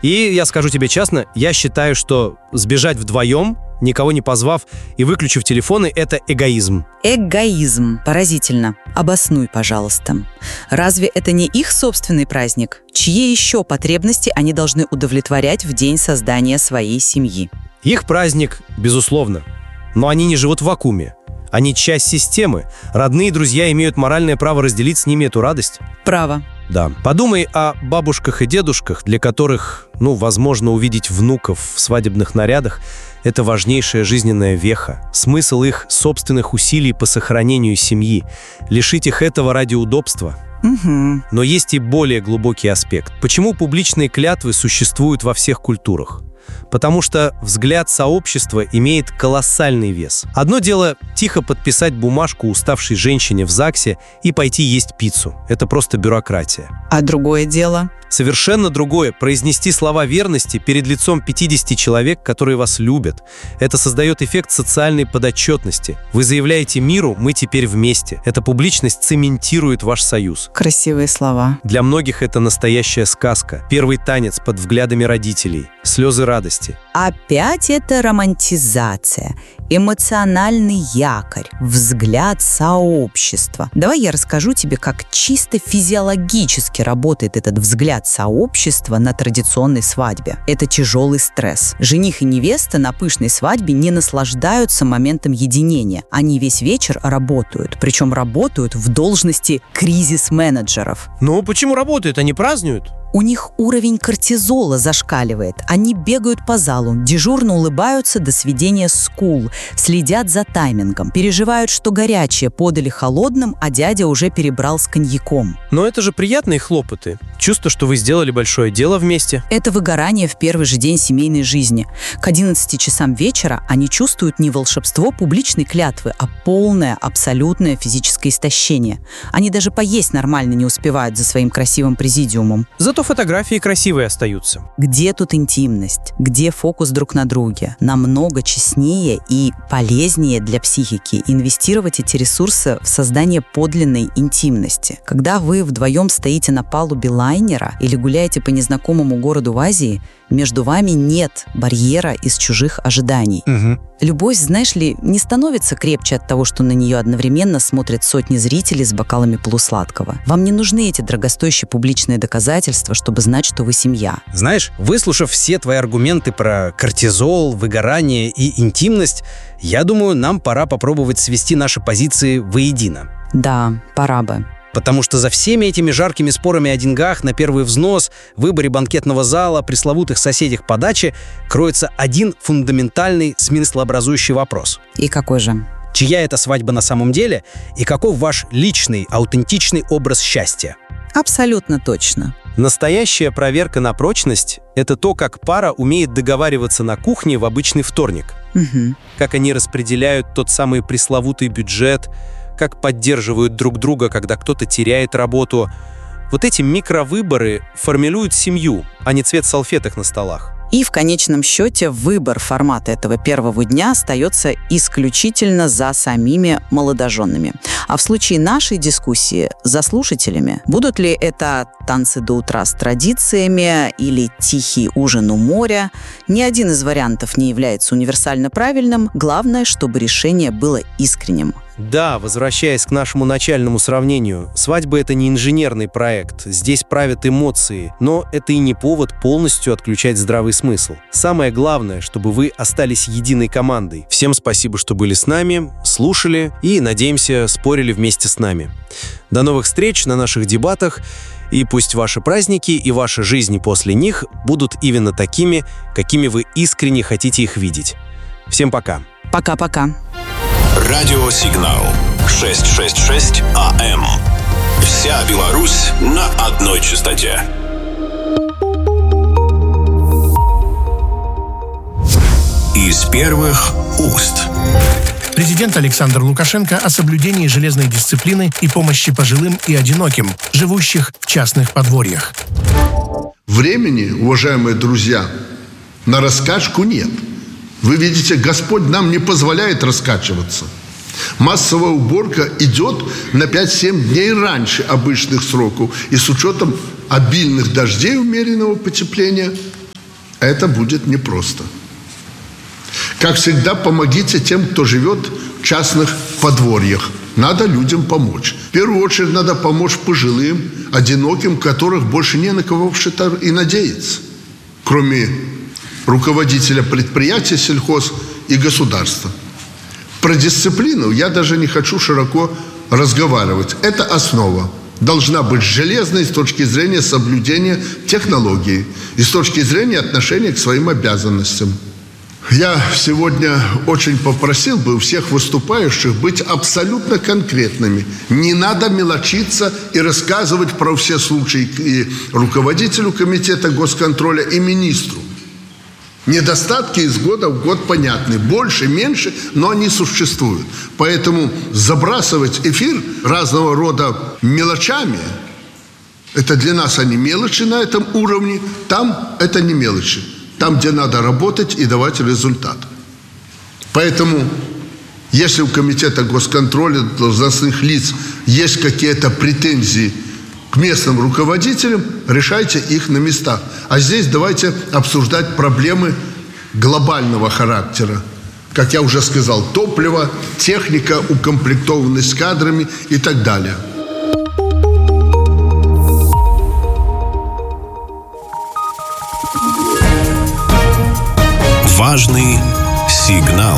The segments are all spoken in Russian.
И я скажу тебе честно, я считаю, что сбежать вдвоем, никого не позвав и выключив телефоны, это эгоизм. Эгоизм. Поразительно. Обоснуй, пожалуйста. Разве это не их собственный праздник? Чьи еще потребности они должны удовлетворять в день создания своей семьи? Их праздник, безусловно. Но они не живут в вакууме. Они часть системы. Родные друзья имеют моральное право разделить с ними эту радость. Право. Да. Подумай о бабушках и дедушках, для которых, возможно, увидеть внуков в свадебных нарядах – это важнейшая жизненная веха, смысл их собственных усилий по сохранению семьи. Лишить их этого ради удобства. Угу. Но есть и более глубокий аспект. Почему публичные клятвы существуют во всех культурах? Потому что взгляд сообщества имеет колоссальный вес. Одно дело тихо подписать бумажку уставшей женщине в ЗАГСе и пойти есть пиццу. Это просто бюрократия. А другое дело? Совершенно другое – произнести слова верности перед лицом 50 человек, которые вас любят. Это создает эффект социальной подотчетности. Вы заявляете миру «мы теперь вместе». Эта публичность цементирует ваш союз. Красивые слова. Для многих это настоящая сказка. Первый танец под взглядами родителей. Слезы радости. Опять это романтизация, эмоциональный якорь, взгляд сообщества. Давай я расскажу тебе, как чисто физиологически работает этот взгляд сообщества на традиционной свадьбе. Это тяжелый стресс. Жених и невеста на пышной свадьбе не наслаждаются моментом единения. Они весь вечер работают, причем работают в должности кризис-менеджеров. Ну, почему работают? Они празднуют? У них уровень кортизола зашкаливает. Они бегают по залу, дежурно улыбаются до сведения скул, следят за таймингом, переживают, что горячее подали холодным, а дядя уже перебрал с коньяком. Но это же приятные хлопоты. Чувство, что вы сделали большое дело вместе. Это выгорание в первый же день семейной жизни. К 11 часам вечера они чувствуют не волшебство публичной клятвы, а полное, абсолютное физическое истощение. Они даже поесть нормально не успевают за своим красивым президиумом. Зато фотографии красивые остаются. Где тут интимность? Где фокус друг на друге? Намного честнее и полезнее для психики инвестировать эти ресурсы в создание подлинной интимности. Когда вы вдвоем стоите на палубе лайнера или гуляете по незнакомому городу в Азии, между вами нет барьера из чужих ожиданий. Угу. Любовь, знаешь ли, не становится крепче от того, что на нее одновременно смотрят сотни зрителей с бокалами полусладкого. Вам не нужны эти дорогостоящие публичные доказательства, чтобы знать, что вы семья. Знаешь, выслушав все твои аргументы про кортизол, выгорание и интимность, я думаю, нам пора попробовать свести наши позиции воедино. Да, пора бы. Потому что за всеми этими жаркими спорами о деньгах на первый взнос, выборе банкетного зала, пресловутых соседях по даче кроется один фундаментальный смыслообразующий вопрос. И какой же? Чья это свадьба на самом деле и каков ваш личный, аутентичный образ счастья? Абсолютно точно. Настоящая проверка на прочность – это то, как пара умеет договариваться на кухне в обычный вторник. Угу. Как они распределяют тот самый пресловутый бюджет, как поддерживают друг друга, когда кто-то теряет работу. Вот эти микровыборы формируют семью, а не цвет салфеток на столах. И в конечном счете выбор формата этого первого дня остается исключительно за самими молодоженными. А в случае нашей дискуссии за слушателями, будут ли это танцы до утра с традициями или тихий ужин у моря, ни один из вариантов не является универсально правильным. Главное, чтобы решение было искренним. Да, возвращаясь к нашему начальному сравнению, свадьба – это не инженерный проект, здесь правят эмоции, но это и не повод полностью отключать здравый смысл. Самое главное, чтобы вы остались единой командой. Всем спасибо, что были с нами, слушали и, надеемся, спорили вместе с нами. До новых встреч на наших дебатах, и пусть ваши праздники и ваши жизни после них будут именно такими, какими вы искренне хотите их видеть. Всем пока. Пока-пока. Радиосигнал 666 АМ. Вся Беларусь на одной частоте. Из первых уст. Президент Александр Лукашенко о соблюдении железной дисциплины и помощи пожилым и одиноким, живущих в частных подворьях. Времени, уважаемые друзья, на раскачку нет. Вы видите, Господь нам не позволяет раскачиваться. Массовая уборка идет на 5-7 дней раньше обычных сроков. И с учетом обильных дождей, умеренного потепления, Это будет непросто. Как всегда, помогите тем, кто живет в частных подворьях. Надо людям помочь. В первую очередь надо помочь пожилым, одиноким, которых больше не на кого вообще-то и надеяться, кроме руководителя предприятия сельхоз и государства. Про дисциплину я даже не хочу широко разговаривать. Это основа. Должна быть железной с точки зрения соблюдения технологий и с точки зрения отношения к своим обязанностям. Я сегодня очень попросил бы у всех выступающих быть абсолютно конкретными. Не надо мелочиться и рассказывать про все случаи и руководителю комитета госконтроля, и министру. Недостатки из года в год понятны. Больше, меньше, но они существуют. Поэтому забрасывать эфир разного рода мелочами, это для нас они мелочи на этом уровне, там это не мелочи. Там, где надо работать и давать результат. Поэтому, если у комитета госконтроля должностных лиц есть какие-то претензии к местным руководителям, решайте их на местах. А здесь давайте обсуждать проблемы глобального характера. Как я уже сказал, топливо, техника, укомплектованность кадрами и так далее. Важный сигнал.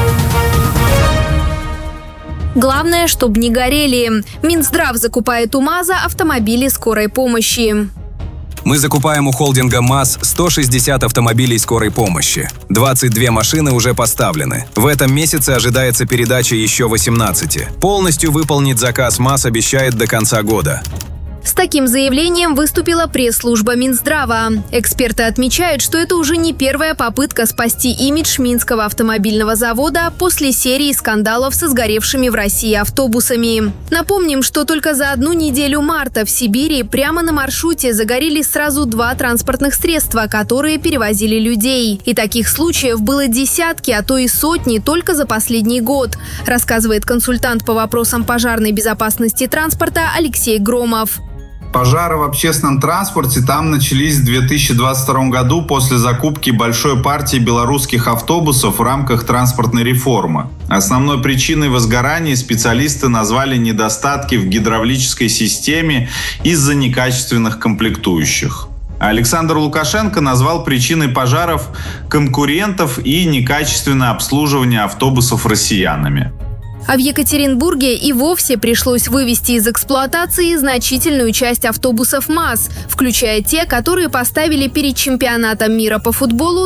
Главное, чтобы не горели. Минздрав закупает у МАЗа автомобили скорой помощи. Мы закупаем у холдинга МАЗ 160 автомобилей скорой помощи. 22 машины уже поставлены. В этом месяце ожидается передача еще 18. Полностью выполнить заказ МАЗ обещает до конца года. С таким заявлением выступила пресс-служба Минздрава. Эксперты отмечают, что это уже не первая попытка спасти имидж Минского автомобильного завода после серии скандалов со сгоревшими в России автобусами. Напомним, что только за одну неделю марта в Сибири прямо на маршруте загорелись сразу 2 транспортных средства, которые перевозили людей. И таких случаев было десятки, а то и сотни только за последний год, рассказывает консультант по вопросам пожарной безопасности транспорта Алексей Громов. Пожары в общественном транспорте там начались в 2022 году после закупки большой партии белорусских автобусов в рамках транспортной реформы. Основной причиной возгорания специалисты назвали недостатки в гидравлической системе из-за некачественных комплектующих. Александр Лукашенко назвал причиной пожаров конкурентов и некачественное обслуживание автобусов россиянами. А в Екатеринбурге и вовсе пришлось вывести из эксплуатации значительную часть автобусов МАЗ, включая те, которые поставили перед чемпионатом мира по футболу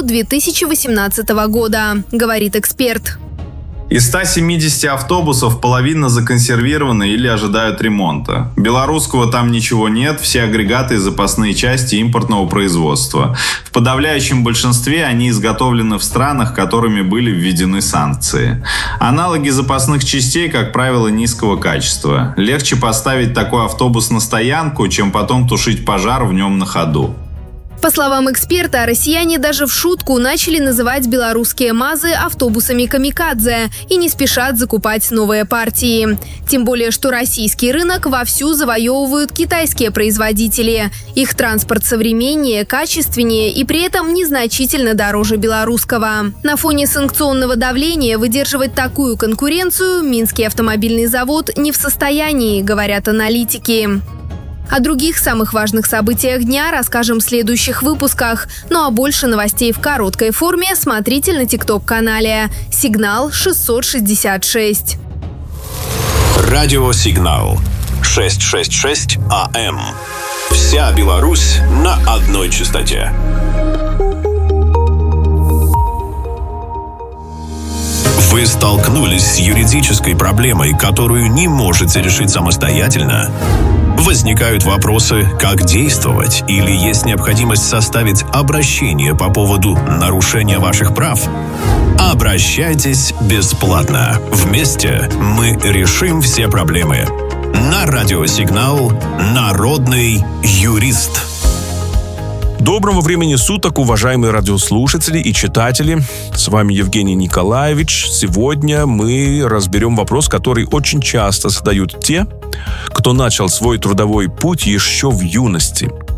2018 года, говорит эксперт. Из 170 автобусов половина законсервированы или ожидают ремонта. Белорусского там ничего нет, все агрегаты и запасные части импортного производства. В подавляющем большинстве они изготовлены в странах, которыми были введены санкции. Аналоги запасных частей, как правило, низкого качества. Легче поставить такой автобус на стоянку, чем потом тушить пожар в нем на ходу. По словам эксперта, россияне даже в шутку начали называть белорусские МАЗы автобусами «Камикадзе» и не спешат закупать новые партии. Тем более, что российский рынок вовсю завоевывают китайские производители. Их транспорт современнее, качественнее и при этом незначительно дороже белорусского. На фоне санкционного давления выдерживать такую конкуренцию Минский автомобильный завод не в состоянии, говорят аналитики. О других самых важных событиях дня расскажем в следующих выпусках. Ну а больше новостей в короткой форме смотрите на ТикТок-канале «Сигнал 666». Радиосигнал 666 АМ. Вся Беларусь на одной частоте. Вы столкнулись с юридической проблемой, которую не можете решить самостоятельно? Возникают вопросы, как действовать, или есть необходимость составить обращение по поводу нарушения ваших прав? Обращайтесь бесплатно. Вместе мы решим все проблемы. На радиосигнал «Народный юрист». Доброго времени суток, уважаемые радиослушатели и читатели. С вами Евгений Николаевич. Сегодня мы разберем вопрос, который очень часто задают те, кто начал свой трудовой путь еще в юности.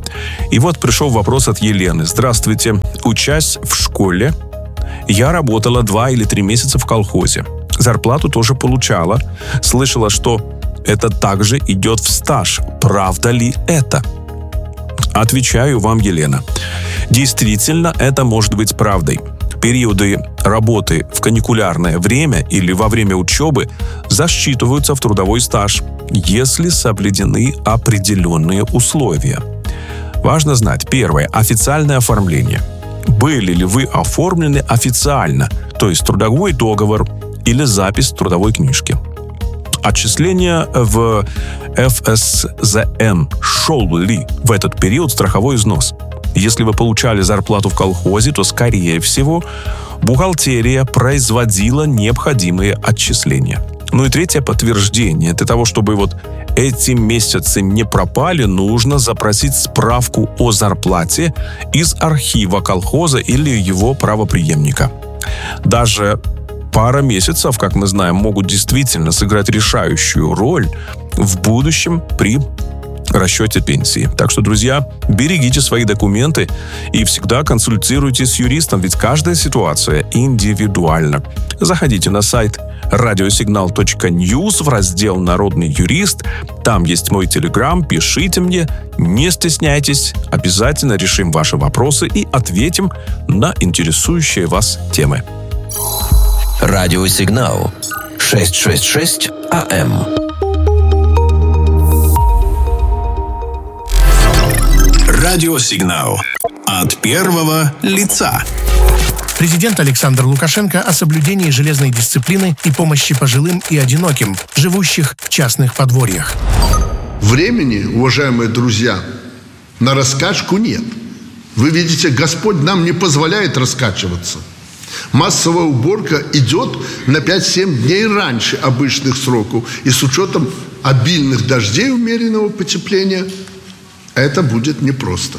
И вот пришел вопрос от Елены. Здравствуйте. Учась в школе, я работала 2 или 3 месяца в колхозе. Зарплату тоже получала. Слышала, что это также идет в стаж. Правда ли это? Отвечаю вам, Елена. Действительно, это может быть правдой. Периоды работы в каникулярное время или во время учебы засчитываются в трудовой стаж, если соблюдены определенные условия. Важно знать. Первое. Официальное оформление. Были ли вы оформлены официально, то есть трудовой договор или запись в трудовой книжке? Отчисления в ФСЗН. Шел ли в этот период страховой взнос? Если вы получали зарплату в колхозе, то, скорее всего, бухгалтерия производила необходимые отчисления. Ну и третье подтверждение. Для того, чтобы вот эти месяцы не пропали, нужно запросить справку о зарплате из архива колхоза или его правопреемника. Даже пара месяцев, как мы знаем, могут действительно сыграть решающую роль в будущем при расчете пенсии. Так что, друзья, берегите свои документы и всегда консультируйтесь с юристом, ведь каждая ситуация индивидуальна. Заходите на сайт radiosignal.news в раздел «Народный юрист». Там есть мой телеграм, пишите мне, не стесняйтесь, обязательно решим ваши вопросы и ответим на интересующие вас темы. Радиосигнал 666 АМ. Радиосигнал от первого лица. Президент Александр Лукашенко о соблюдении железной дисциплины и помощи пожилым и одиноким, живущих в частных подворьях. Времени, уважаемые друзья, на раскачку нет. Вы видите, Господь нам не позволяет раскачиваться. Массовая уборка идет на 5-7 дней раньше обычных сроков. И с учетом обильных дождей, умеренного потепления, это будет непросто.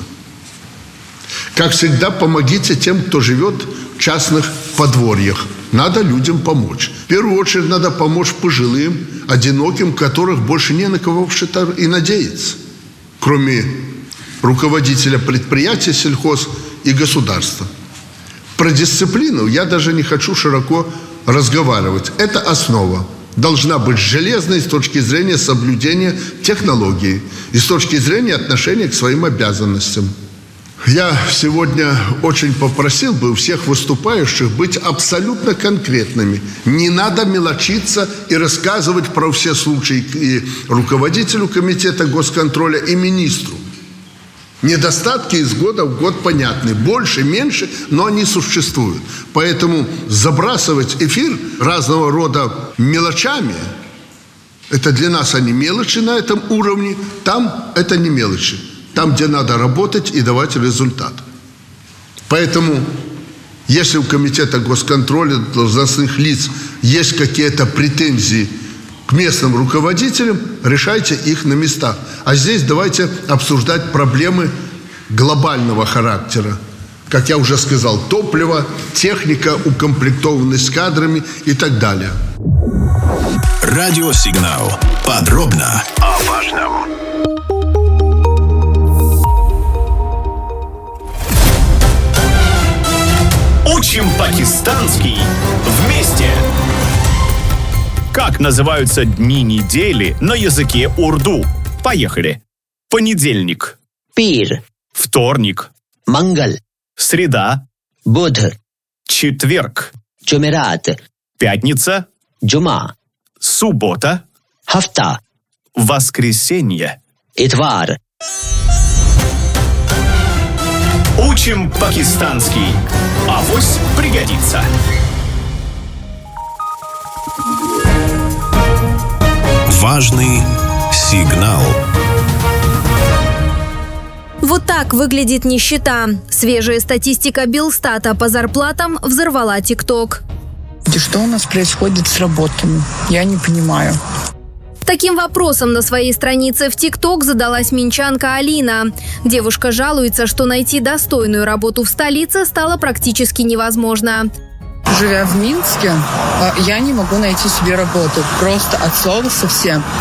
Как всегда, помогите тем, кто живет в частных подворьях. Надо людям помочь. В первую очередь надо помочь пожилым, одиноким, которых больше не на кого вообще-то и надеяться. Кроме руководителя предприятия сельхоз и государства. Про дисциплину я даже не хочу широко разговаривать. Это основа. Должна быть железной с точки зрения соблюдения технологий и с точки зрения отношения к своим обязанностям. Я сегодня очень попросил бы у всех выступающих быть абсолютно конкретными. Не надо мелочиться и рассказывать про все случаи и руководителю комитета госконтроля, и министру. Недостатки из года в год понятны. Больше, меньше, но они существуют. Поэтому забрасывать эфир разного рода мелочами, это для нас они мелочи на этом уровне, там это не мелочи. Там, где надо работать и давать результат. Поэтому, если у комитета госконтроля должностных лиц есть какие-то претензии к местным руководителям, решайте их на местах. А здесь давайте обсуждать проблемы глобального характера. Как я уже сказал, топливо, техника, укомплектованность кадрами и так далее. Радиосигнал. Подробно о важном. Учим пакистанский вместе! Как называются дни недели на языке урду? Поехали. Понедельник. Пир. Вторник. Мангал. Среда. Будх. Четверг. Джумерат. Пятница. Джума. Суббота. Хафта. Воскресенье. Итвар. Учим пакистанский. Авось пригодится. Важный сигнал. Вот так выглядит нищета. Свежая статистика Белстата по зарплатам взорвала ТикТок. И что у нас происходит с работами? Я не понимаю. Таким вопросом на своей странице в ТикТок задалась минчанка Алина. Девушка жалуется, что найти достойную работу в столице стало практически невозможно. Живя в Минске, я не могу найти себе работу. Просто от слова совсем.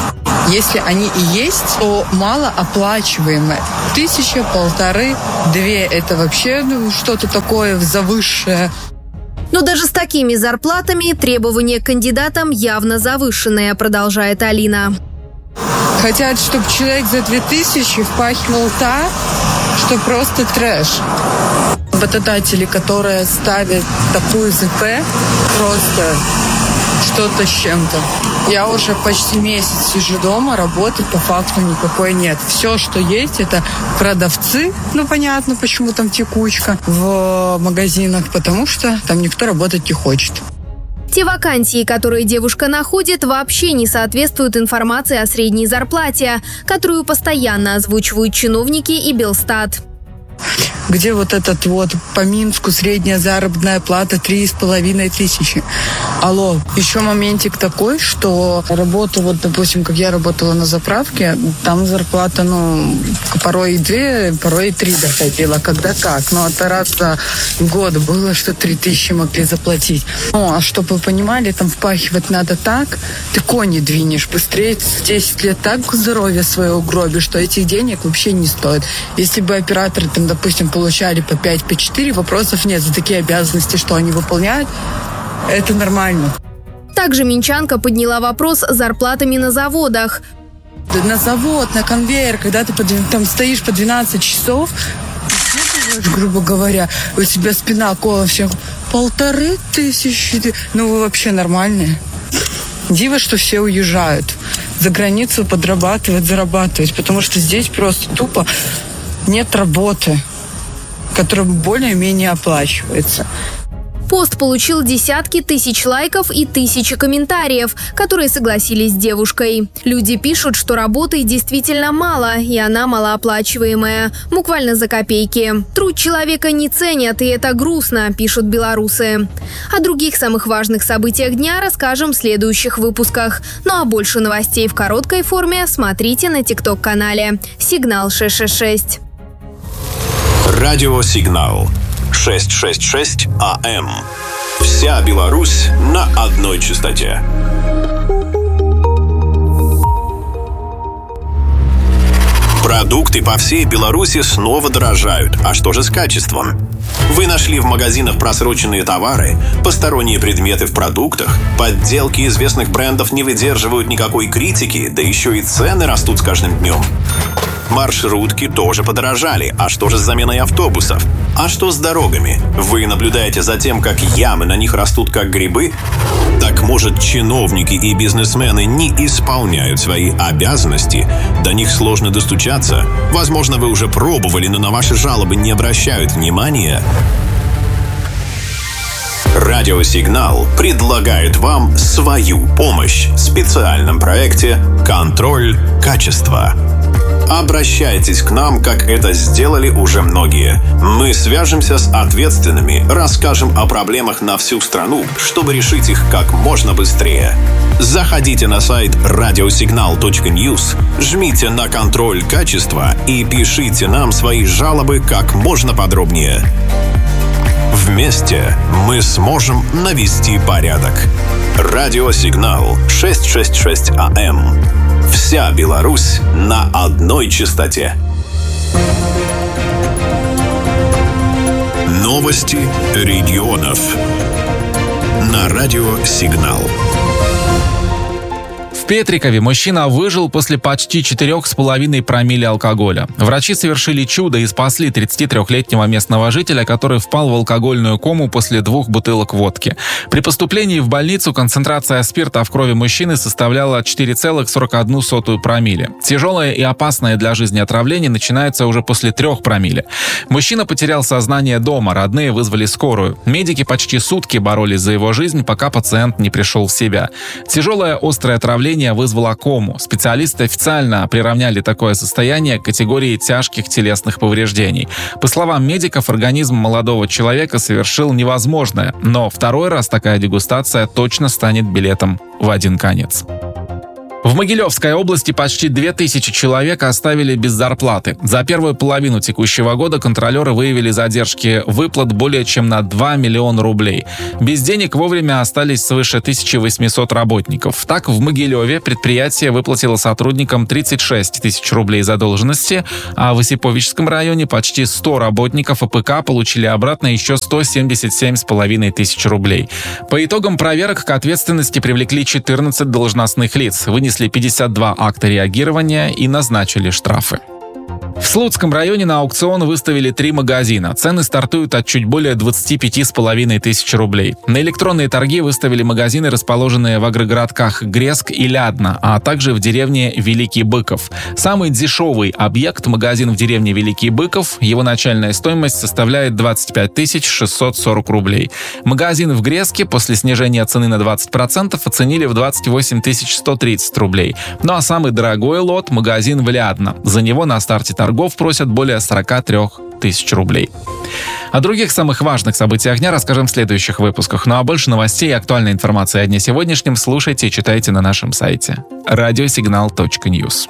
Если они и есть, то малооплачиваемые. 1000, 1500, 2 – это вообще что-то такое завышенное. Но даже с такими зарплатами требования к кандидатам явно завышенные, продолжает Алина. Хотят, чтобы человек за 2000 впахивал так, что просто трэш. Работодатели, которые ставят такую ЗП, просто что-то с чем-то. Я уже почти месяц сижу дома, работы по факту никакой нет. Все, что есть, это продавцы. Понятно, почему там текучка в магазинах, потому что там никто работать не хочет. Те вакансии, которые девушка находит, вообще не соответствуют информации о средней зарплате, которую постоянно озвучивают чиновники и Белстат. Где по Минску средняя заработная плата 3500. Алло, еще моментик такой, что работа, допустим, как я работала на заправке, там зарплата, порой и 2, порой и 3 доходила, когда как. Но это раз за год было, что 3000 могли заплатить. А чтобы вы понимали, там впахивать надо так, ты кони двинешь быстрее, 10 лет так здоровье свое угробишь, что этих денег вообще не стоит. Если бы операторы там, допустим, получали по 5, по 4, вопросов нет. За такие обязанности, что они выполняют, это нормально. Также минчанка подняла вопрос с зарплатами на заводах. На завод, на конвейер, когда ты там стоишь по 12 часов, грубо говоря, у тебя спина колом всем 1500. Вы вообще нормальные. Диво, что все уезжают за границу подрабатывать, зарабатывать, потому что здесь просто тупо нет работы, которая более-менее оплачивается. Пост получил десятки тысяч лайков и тысячи комментариев, которые согласились с девушкой. Люди пишут, что работы действительно мало, и она малооплачиваемая, буквально за копейки. Труд человека не ценят, и это грустно, пишут белорусы. О других самых важных событиях дня расскажем в следующих выпусках. А больше новостей в короткой форме смотрите на TikTok-канале «Сигнал 666». Радиосигнал 666 АМ. Вся Беларусь на одной частоте. Продукты по всей Беларуси снова дорожают. А что же с качеством? Вы нашли в магазинах просроченные товары, посторонние предметы в продуктах, подделки известных брендов не выдерживают никакой критики, да еще и цены растут с каждым днем. Маршрутки тоже подорожали. А что же с заменой автобусов? А что с дорогами? Вы наблюдаете за тем, как ямы на них растут как грибы? Так может, чиновники и бизнесмены не исполняют свои обязанности? До них сложно достучаться? Возможно, вы уже пробовали, но на ваши жалобы не обращают внимания? Радиосигнал предлагает вам свою помощь в специальном проекте «Контроль качества». Обращайтесь к нам, как это сделали уже многие. Мы свяжемся с ответственными, расскажем о проблемах на всю страну, чтобы решить их как можно быстрее. Заходите на сайт radiosignal.news, жмите на контроль качества и пишите нам свои жалобы как можно подробнее. Вместе мы сможем навести порядок. Радиосигнал 666 АМ. Вся Беларусь на одной частоте. Новости регионов на Радиосигнал. В Петрикове мужчина выжил после почти 4,5 промилле алкоголя. Врачи совершили чудо и спасли 33-летнего местного жителя, который впал в алкогольную кому после 2 бутылок водки. При поступлении в больницу концентрация спирта в крови мужчины составляла 4,41 промилле. Тяжелое и опасное для жизни отравление начинается уже после 3 промилле. Мужчина потерял сознание дома, родные вызвали скорую. Медики почти сутки боролись за его жизнь, пока пациент не пришел в себя. Тяжелое острое отравление вызвало кому. Специалисты официально приравняли такое состояние к категории тяжких телесных повреждений. По словам медиков, организм молодого человека совершил невозможное, но второй раз такая дегустация точно станет билетом в один конец. В Могилевской области почти 2000 человек оставили без зарплаты. За первую половину текущего года контролеры выявили задержки выплат более чем на 2 миллиона рублей. Без денег вовремя остались свыше 1800 работников. Так, в Могилеве предприятие выплатило сотрудникам 36 тысяч рублей задолженности, а в Осиповичском районе почти 100 работников АПК получили обратно еще 177,5 тысяч рублей. По итогам проверок к ответственности привлекли 14 должностных лиц, вынесли 52 акта реагирования и назначили штрафы. В Слуцком районе на аукцион выставили 3 магазина. Цены стартуют от чуть более 25,5 тысяч рублей. На электронные торги выставили магазины, расположенные в агрогородках Греск и Лядно, а также в деревне Великий Быков. Самый дешевый объект – магазин в деревне Великий Быков. Его начальная стоимость составляет 25 640 рублей. Магазин в Греске после снижения цены на 20% оценили в 28 130 рублей. Ну а самый дорогой лот – магазин в Лядно. За него на старте торгов просят более 43 тысяч рублей. О других самых важных событиях дня расскажем в следующих выпусках. Ну а больше новостей и актуальной информации о дне сегодняшнем слушайте и читайте на нашем сайте radiosignal.news.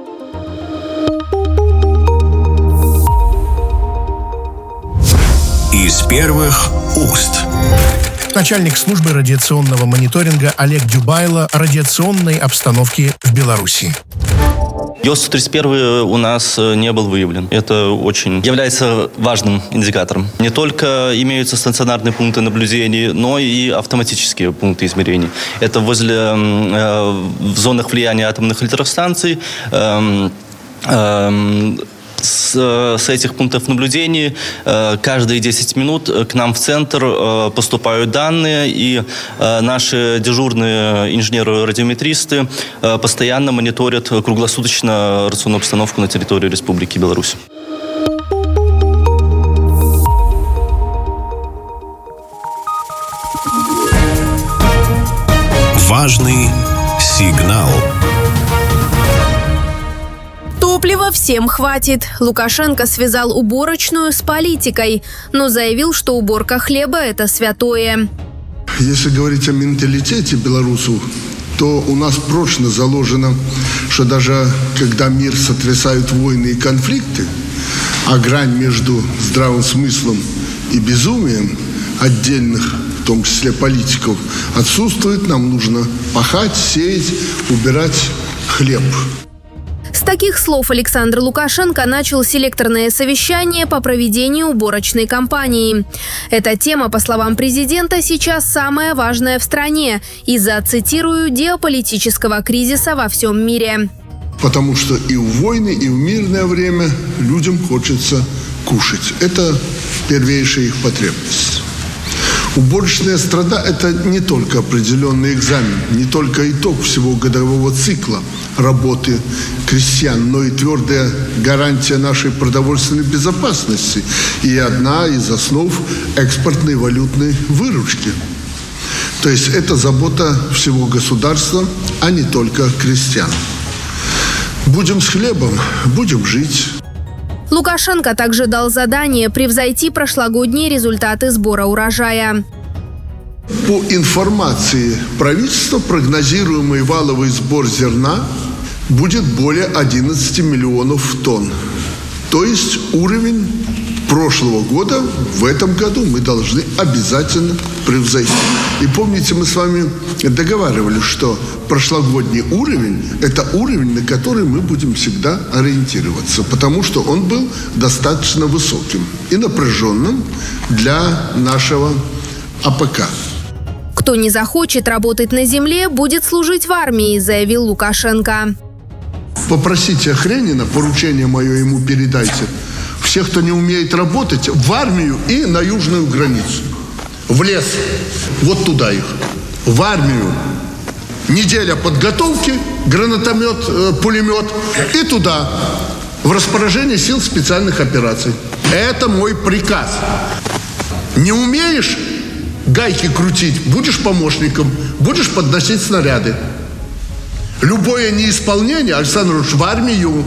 Из первых уст. Начальник службы радиационного мониторинга Олег Дюбайло о радиационной обстановке в Беларуси. ЙОС-131 у нас не был выявлен. Это очень является важным индикатором. Не только имеются стационарные пункты наблюдений, но и автоматические пункты измерений. Это в зонах влияния атомных электростанций. С этих пунктов наблюдений каждые 10 минут к нам в центр поступают данные, и наши дежурные инженеры-радиометристы постоянно мониторят круглосуточно радиационную обстановку на территории Республики Беларусь. Важный сигнал. Топлива всем хватит. Лукашенко связал уборочную с политикой, но заявил, что уборка хлеба – это святое. Если говорить о менталитете белорусов, то у нас прочно заложено, что даже когда мир сотрясают войны и конфликты, а грань между здравым смыслом и безумием отдельных, в том числе политиков, отсутствует, нам нужно пахать, сеять, убирать хлеб. С таких слов Александр Лукашенко начал селекторное совещание по проведению уборочной кампании. Эта тема, по словам президента, сейчас самая важная в стране из-за, цитирую, геополитического кризиса во всем мире. Потому что и в войны, и в мирное время людям хочется кушать. Это первейшая их потребность. Уборочная страда – это не только определенный экзамен, не только итог всего годового цикла работы крестьян, но и твердая гарантия нашей продовольственной безопасности и одна из основ экспортной валютной выручки. То есть это забота всего государства, а не только крестьян. Будем с хлебом, будем жить. Лукашенко также дал задание превзойти прошлогодние результаты сбора урожая. По информации правительства, прогнозируемый валовый сбор зерна будет более 11 миллионов тонн. То есть уровень прошлого года в этом году мы должны обязательно превзойти. И помните, мы с вами договаривались, что прошлогодний уровень – это уровень, на который мы будем всегда ориентироваться, потому что он был достаточно высоким и напряженным для нашего АПК. Кто не захочет работать на земле, будет служить в армии, заявил Лукашенко. Попросите Охренина, поручение мое ему передайте, всех, кто не умеет работать, в армию и на южную границу. В лес. Вот туда их. В армию. Неделя подготовки, гранатомет, пулемет. И туда. В распоряжение сил специальных операций. Это мой приказ. Не умеешь гайки крутить, будешь помощником, будешь подносить снаряды. Любое неисполнение, Александр Ильич, в армию.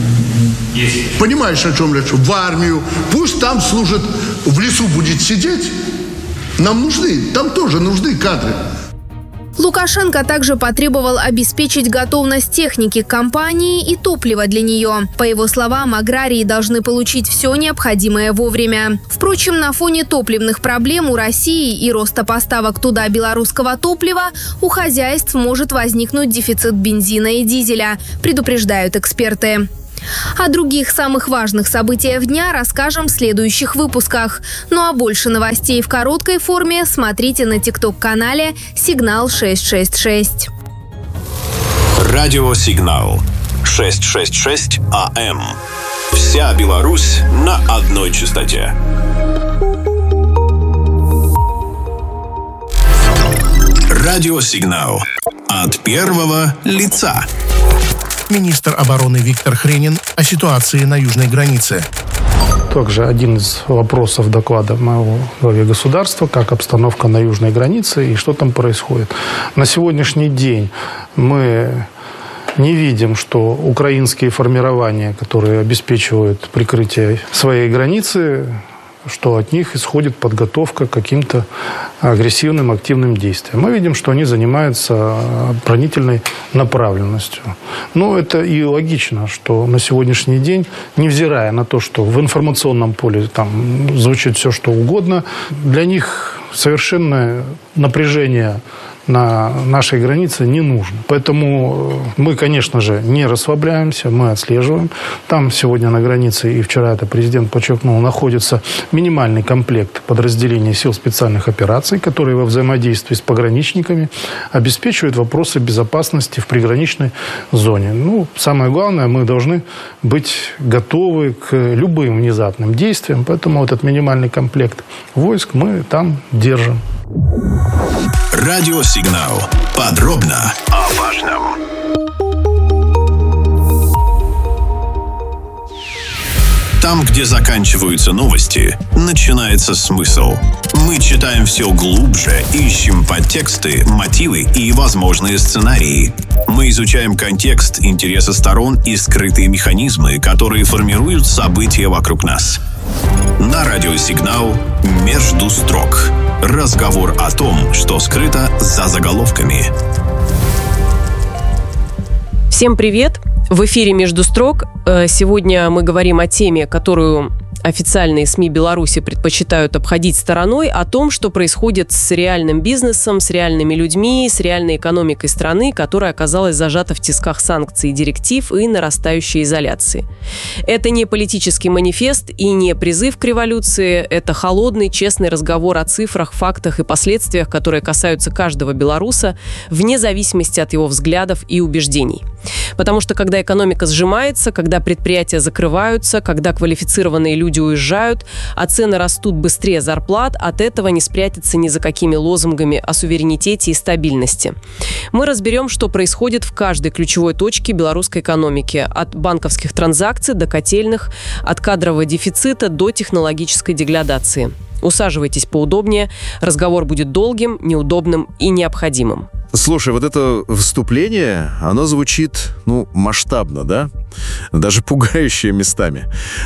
Есть. Понимаешь, о чем речь? В армию. Пусть там служит, в лесу будет сидеть. Нам нужны, там тоже нужны кадры. Лукашенко также потребовал обеспечить готовность техники компании и топлива для нее. По его словам, аграрии должны получить все необходимое вовремя. Впрочем, на фоне топливных проблем у России и роста поставок туда белорусского топлива у хозяйств может возникнуть дефицит бензина и дизеля, предупреждают эксперты. О других самых важных событиях дня расскажем в следующих выпусках. Ну а больше новостей в короткой форме смотрите на тикток-канале «Сигнал 666». Радио «Сигнал» 666 АМ. Вся Беларусь на одной частоте. Радио «Сигнал» от первого лица. Министр обороны Виктор Хренин о ситуации на южной границе. Также один из вопросов доклада моего главе государства, как обстановка на южной границе и что там происходит. На сегодняшний день мы не видим, что украинские формирования, которые обеспечивают прикрытие своей границы, что от них исходит подготовка к каким-то агрессивным, активным действиям. Мы видим, что они занимаются оборонительной направленностью. Но это и логично, что на сегодняшний день, невзирая на то, что в информационном поле там звучит все, что угодно, для них совершенное напряжение на нашей границе не нужно. Поэтому мы, конечно же, не расслабляемся, мы отслеживаем. Там сегодня на границе, и вчера это президент подчеркнул, находится минимальный комплект подразделений сил специальных операций, которые во взаимодействии с пограничниками обеспечивают вопросы безопасности в приграничной зоне. Ну, самое главное, мы должны быть готовы к любым внезапным действиям, поэтому этот минимальный комплект войск мы там держим. Радио «Сигнал». Подробно о важном. Там, где заканчиваются новости, начинается смысл. Мы читаем все глубже, ищем подтексты, мотивы и возможные сценарии. Мы изучаем контекст, интересы сторон и скрытые механизмы, которые формируют события вокруг нас. На радио «Сигнал» «Между строк». Разговор о том, что скрыто за заголовками. Всем привет! В эфире «Между строк». Сегодня мы говорим о теме, которую официальные СМИ Беларуси предпочитают обходить стороной, о том, что происходит с реальным бизнесом, с реальными людьми, с реальной экономикой страны, которая оказалась зажата в тисках санкций, директив и нарастающей изоляции. Это не политический манифест и не призыв к революции, это холодный, честный разговор о цифрах, фактах и последствиях, которые касаются каждого белоруса, вне зависимости от его взглядов и убеждений. Потому что когда экономика сжимается, когда предприятия закрываются, когда квалифицированные люди уезжают, а цены растут быстрее зарплат, от этого не спрятаться ни за какими лозунгами о суверенитете и стабильности. Мы разберем, что происходит в каждой ключевой точке белорусской экономики, от банковских транзакций до котельных, от кадрового дефицита до технологической деградации. Усаживайтесь поудобнее, разговор будет долгим, неудобным и необходимым. Слушай, вот это вступление, оно звучит, масштабно, да? Даже пугающе местами.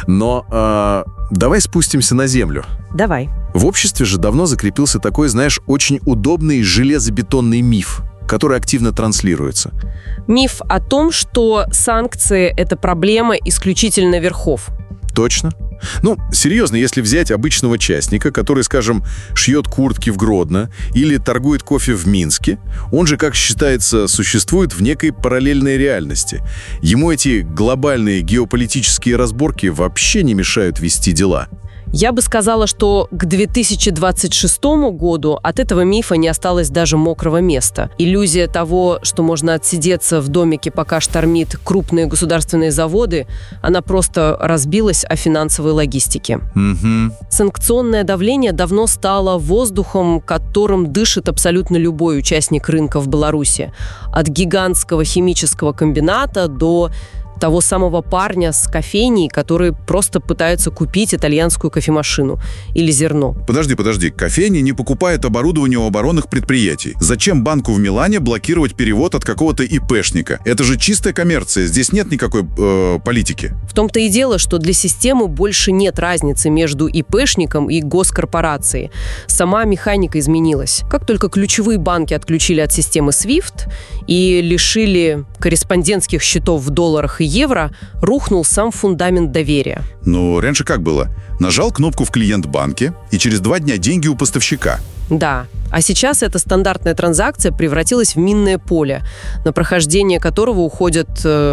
Но давай спустимся на землю. Давай. В обществе же давно закрепился такой, очень удобный железобетонный миф, который активно транслируется. Миф о том, что санкции – это проблема исключительно верхов. Точно. Серьезно, если взять обычного частника, который, скажем, шьет куртки в Гродно или торгует кофе в Минске, он же, как считается, существует в некой параллельной реальности. Ему эти глобальные геополитические разборки вообще не мешают вести дела. Я бы сказала, что к 2026 году от этого мифа не осталось даже мокрого места. Иллюзия того, что можно отсидеться в домике, пока штормит крупные государственные заводы, она просто разбилась о финансовой логистике. Санкционное давление давно стало воздухом, которым дышит абсолютно любой участник рынка в Беларуси. От гигантского химического комбината до того самого парня с кофейней, который просто пытается купить итальянскую кофемашину или зерно. Подожди. Кофейни не покупают оборудование у оборонных предприятий. Зачем банку в Милане блокировать перевод от какого-то ИПшника? Это же чистая коммерция, здесь нет никакой политики. В том-то и дело, что для системы больше нет разницы между ИПшником и госкорпорацией. Сама механика изменилась. Как только ключевые банки отключили от системы SWIFT и лишили корреспондентских счетов в долларах и евро, рухнул сам фундамент доверия. Но раньше как было? Нажал кнопку в клиент-банке, и через 2 дня деньги у поставщика. Да, а сейчас эта стандартная транзакция превратилась в минное поле, на прохождение которого уходят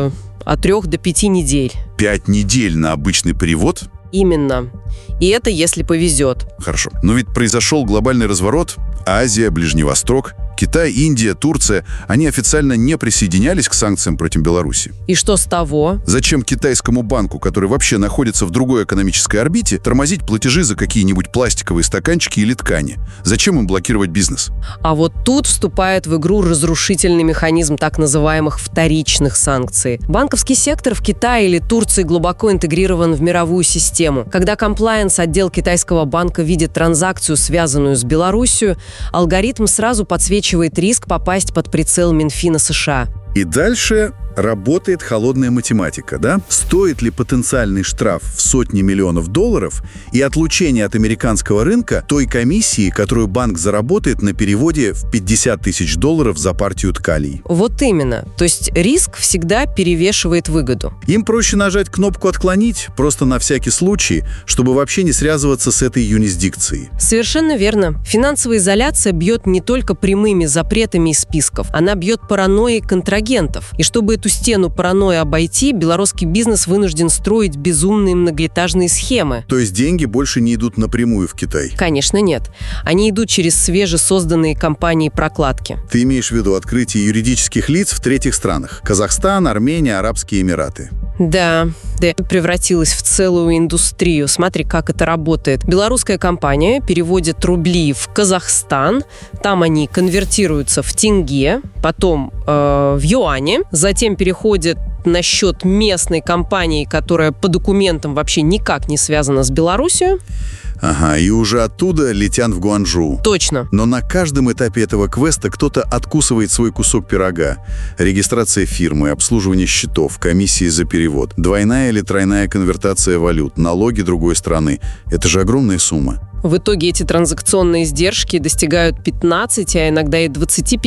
от 3 до 5 недель. 5 недель на обычный перевод? Именно. И это если повезет. Хорошо. Но ведь произошел глобальный разворот. Азия, Ближний Восток, Китай, Индия, Турция, они официально не присоединялись к санкциям против Беларуси. И что с того? Зачем китайскому банку, который вообще находится в другой экономической орбите, тормозить платежи за какие-нибудь пластиковые стаканчики или ткани? Зачем им блокировать бизнес? А вот тут вступает в игру разрушительный механизм так называемых вторичных санкций. Банковский сектор в Китае или Турции глубоко интегрирован в мировую систему. Когда комплаенс-отдел китайского банка видит транзакцию, связанную с Беларусью, алгоритм сразу подсвечивает риск попасть под прицел Минфина США. И дальше работает холодная математика, да? Стоит ли потенциальный штраф в сотни миллионов долларов и отлучение от американского рынка той комиссии, которую банк заработает на переводе в 50 тысяч долларов за партию ткалей? Вот именно. То есть риск всегда перевешивает выгоду. Им проще нажать кнопку «Отклонить», просто на всякий случай, чтобы вообще не связываться с этой юрисдикцией. Совершенно верно. Финансовая изоляция бьет не только прямыми запретами из списков, она бьет паранойей контрагентов. И чтобы эту стену паранойи обойти, белорусский бизнес вынужден строить безумные многоэтажные схемы. То есть деньги больше не идут напрямую в Китай? Конечно, нет. Они идут через свежесозданные компании-прокладки. Ты имеешь в виду открытие юридических лиц в третьих странах? Казахстан, Армения, Арабские Эмираты. Да, превратилась в целую индустрию. Смотри, как это работает. Белорусская компания переводит рубли в Казахстан, там они конвертируются в тенге, потом в юане, затем переходят на счет местной компании, которая по документам вообще никак не связана с Беларусью. Ага, и уже оттуда летят в Гуанчжоу. Точно. Но на каждом этапе этого квеста кто-то откусывает свой кусок пирога. Регистрация фирмы, обслуживание счетов, комиссии за перевод, двойная или тройная конвертация валют, налоги другой страны. Это же огромная сумма. В итоге эти транзакционные издержки достигают 15, а иногда и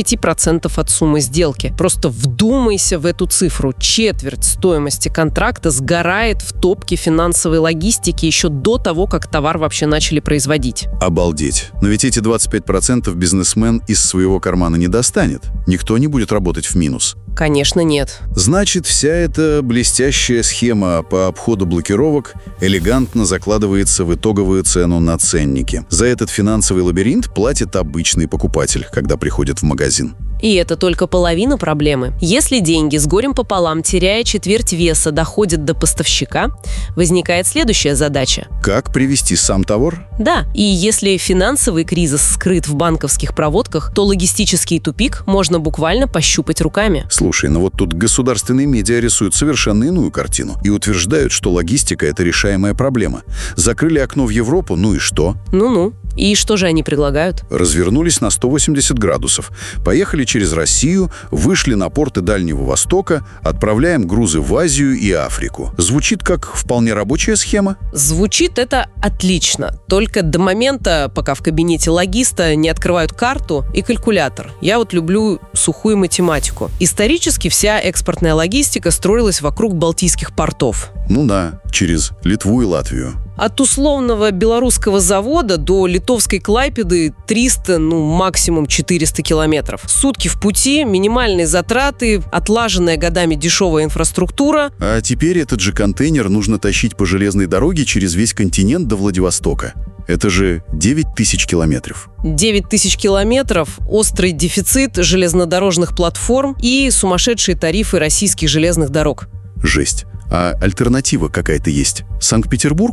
25% от суммы сделки. Просто вдумайся в эту цифру. Четверть стоимости контракта сгорает в топке финансовой логистики еще до того, как товар вообще начали производить. Обалдеть. Но ведь эти 25% бизнесмен из своего кармана не достанет. Никто не будет работать в минус. Конечно, нет. Значит, вся эта блестящая схема по обходу блокировок элегантно закладывается в итоговую цену на ценнике. За этот финансовый лабиринт платит обычный покупатель, когда приходит в магазин. И это только половина проблемы. Если деньги с горем пополам, теряя четверть веса, доходят до поставщика, возникает следующая задача. Как привезти сам товар? Да, и если финансовый кризис скрыт в банковских проводках, то логистический тупик можно буквально пощупать руками. Слушай, ну вот тут государственные медиа рисуют совершенно иную картину и утверждают, что логистика – это решаемая проблема. Закрыли окно в Европу, ну и что? Ну-ну. И что же они предлагают? Развернулись на 180 градусов. Поехали через Россию, вышли на порты Дальнего Востока, отправляем грузы в Азию и Африку. Звучит как вполне рабочая схема? Звучит это отлично. Только до момента, пока в кабинете логиста не открывают карту и калькулятор. Я вот люблю сухую математику. Исторически вся экспортная логистика строилась вокруг балтийских портов. Ну да, через Литву и Латвию. От условного белорусского завода до литовской Клайпеды 300, максимум 400 километров. Сутки в пути, минимальные затраты, отлаженная годами дешевая инфраструктура. А теперь этот же контейнер нужно тащить по железной дороге через весь континент до Владивостока. Это же 9 тысяч километров. 9 тысяч километров, острый дефицит железнодорожных платформ и сумасшедшие тарифы российских железных дорог. Жесть. А альтернатива какая-то есть? Санкт-Петербург?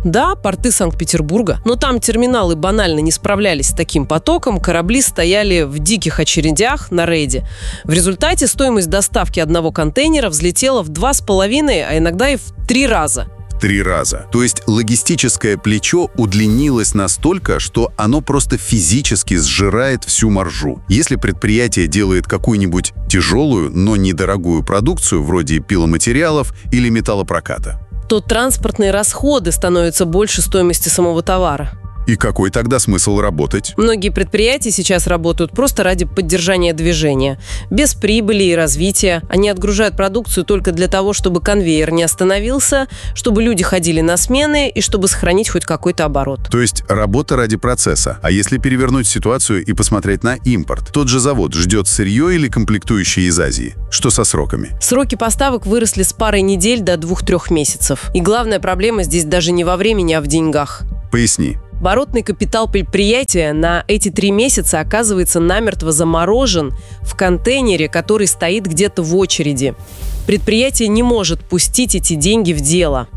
Да, порты Санкт-Петербурга. Но там терминалы банально не справлялись с таким потоком, корабли стояли в диких очередях на рейде. В результате стоимость доставки одного контейнера взлетела в 2,5, а иногда и в 3 раза. 3 раза. То есть логистическое плечо удлинилось настолько, что оно просто физически сжирает всю маржу. Если предприятие делает какую-нибудь тяжелую, но недорогую продукцию, вроде пиломатериалов или металлопроката, то транспортные расходы становятся больше стоимости самого товара. и какой тогда смысл работать? Многие предприятия сейчас работают просто ради поддержания движения. Без прибыли и развития. Они отгружают продукцию только для того, чтобы конвейер не остановился, чтобы люди ходили на смены и чтобы сохранить хоть какой-то оборот. То есть работа ради процесса. А если перевернуть ситуацию и посмотреть на импорт? Тот же завод ждет сырье или комплектующие из Азии? Что со сроками? Сроки поставок выросли с парой недель до 2-3 месяцев. И главная проблема здесь даже не во времени, а в деньгах. Поясни. Оборотный капитал предприятия на эти 3 месяца оказывается намертво заморожен в контейнере, который стоит где-то в очереди. Предприятие не может пустить эти деньги в дело.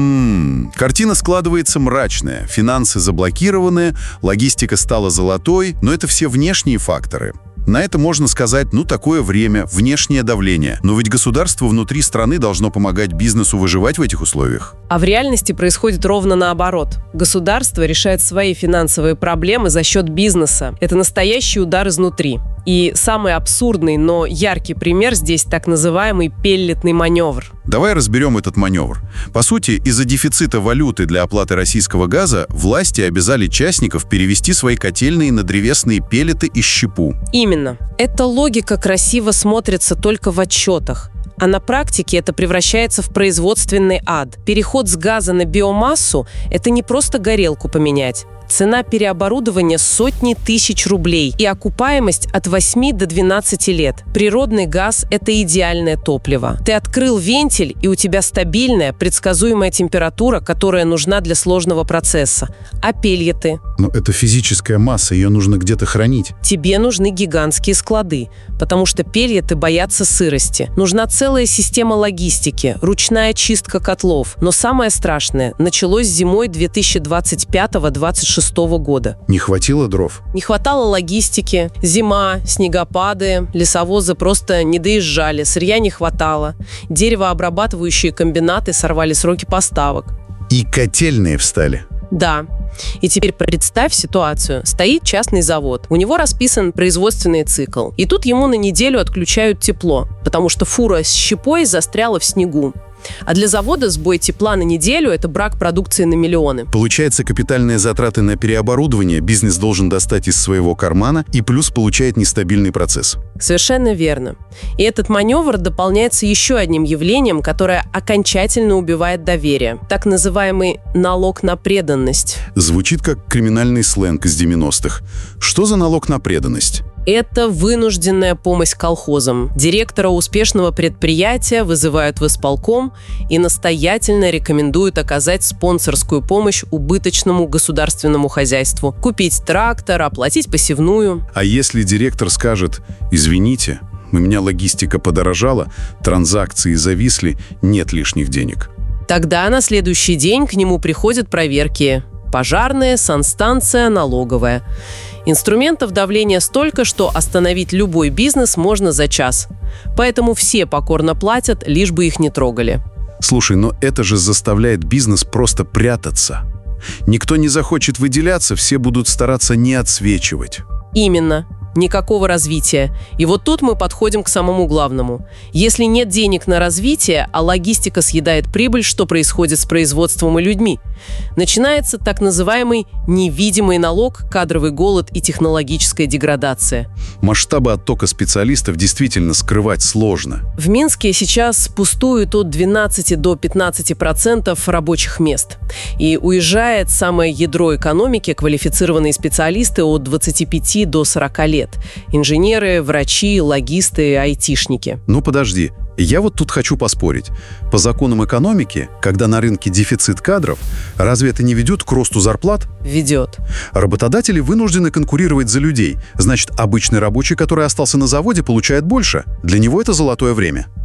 Картина складывается мрачная. Финансы заблокированы, логистика стала золотой, но это все внешние факторы. На это можно сказать, такое время, внешнее давление. Но ведь государство внутри страны должно помогать бизнесу выживать в этих условиях. А в реальности происходит ровно наоборот. Государство решает свои финансовые проблемы за счет бизнеса. Это настоящий удар изнутри. И самый абсурдный, но яркий пример здесь так называемый пеллетный маневр. Давай разберем этот маневр. По сути, из-за дефицита валюты для оплаты российского газа власти обязали частников перевести свои котельные на древесные пеллеты и щепу. Именно. Эта логика красиво смотрится только в отчетах. А на практике это превращается в производственный ад. Переход с газа на биомассу – это не просто горелку поменять. Цена переоборудования – сотни тысяч рублей и окупаемость от 8 до 12 лет. Природный газ – это идеальное топливо. Ты открыл вентиль, и у тебя стабильная, предсказуемая температура, которая нужна для сложного процесса. А пельеты? Но это физическая масса, ее нужно где-то хранить. Тебе нужны гигантские склады, потому что пельеты боятся сырости. Нужна целая система логистики, ручная чистка котлов. Но самое страшное началось зимой 2025-2026 года. Не хватило дров? Не хватало логистики. Зима, снегопады, лесовозы просто не доезжали, сырья не хватало. Деревообрабатывающие комбинаты сорвали сроки поставок. И котельные встали? Да. И теперь представь ситуацию. Стоит частный завод, у него расписан производственный цикл. И тут ему на неделю отключают тепло, потому что фура с щепой застряла в снегу. А для завода сбой тепла на неделю – это брак продукции на миллионы. Получается, капитальные затраты на переоборудование бизнес должен достать из своего кармана и плюс получает нестабильный процесс. Совершенно верно. И этот маневр дополняется еще одним явлением, которое окончательно убивает доверие. Так называемый налог на преданность. Звучит как криминальный сленг из 90-х. Что за налог на преданность? Это вынужденная помощь колхозам. Директора успешного предприятия вызывают в исполком и настоятельно рекомендуют оказать спонсорскую помощь убыточному государственному хозяйству. Купить трактор, оплатить посевную. А если директор скажет: «Извините, у меня логистика подорожала, транзакции зависли, нет лишних денег». Тогда на следующий день к нему приходят проверки. Пожарная, санстанция, налоговая. Инструментов давления столько, что остановить любой бизнес можно за час. Поэтому все покорно платят, лишь бы их не трогали. Слушай, но это же заставляет бизнес просто прятаться. Никто не захочет выделяться, все будут стараться не отсвечивать. Именно. Никакого развития. И вот тут мы подходим к самому главному. Если нет денег на развитие, а логистика съедает прибыль, что происходит с производством и людьми? Начинается так называемый невидимый налог, кадровый голод и технологическая деградация. Масштабы оттока специалистов действительно скрывать сложно. В Минске сейчас пустует от 12 до 15% рабочих мест. И уезжает самое ядро экономики, квалифицированные специалисты от 25 до 40 лет. Инженеры, врачи, логисты, айтишники. Ну подожди, я вот тут хочу поспорить. По законам экономики, когда на рынке дефицит кадров, разве это не ведет к росту зарплат? Ведет. Работодатели вынуждены конкурировать за людей. Значит, обычный рабочий, который остался на заводе, получает больше. Для него это золотое время.